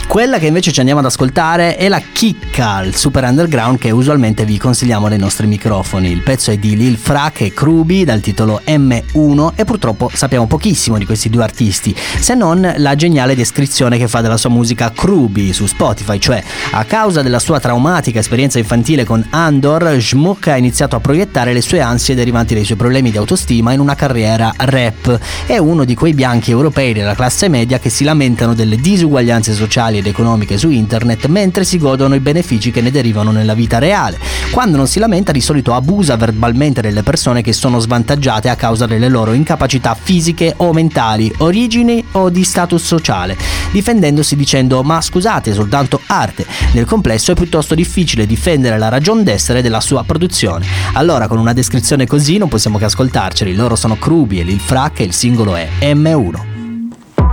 Quella che invece ci andiamo ad ascoltare è la chicca, il super underground che usualmente vi consigliamo nei nostri microfoni. Il pezzo è di Lil Frac e Krubi dal titolo M1 e purtroppo sappiamo pochissimo di questi due artisti, se non la geniale descrizione che fa della sua musica Krubi su Spotify, cioè a causa della sua traumatica esperienza infantile con Andor, Schmuck ha iniziato a proiettare le sue ansie derivanti dai suoi problemi di autostima in una carriera rap. È uno di quei bianchi europei della classe media che si lamentano delle disuguaglianze sociali ed economiche su internet mentre si godono i benefici che ne derivano nella vita reale. Quando non si lamenta di solito abusa verbalmente delle persone che sono svantaggiate a causa delle loro incapacità fisiche o mentali, origini o di status sociale, difendendosi dicendo ma scusate è soltanto arte. Nel complesso è piuttosto difficile difendere la ragion d'essere della sua produzione. Allora con una descrizione così non possiamo che ascoltarceli. Loro sono Krubi e Lil Frac e il singolo è M1.